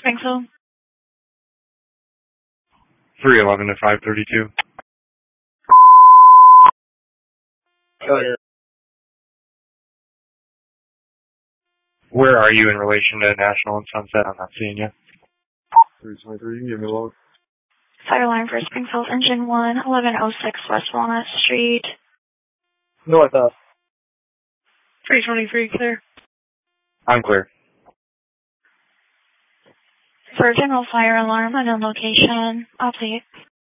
Springfield. 311 to 532. Where are you in relation to National and Sunset? I'm not seeing you. 323, give me a load. Fire alarm for Springfield Engine 1, 1106 West Walnut Street. North of. 323, clear. I'm clear. For general fire alarm, unknown location, update.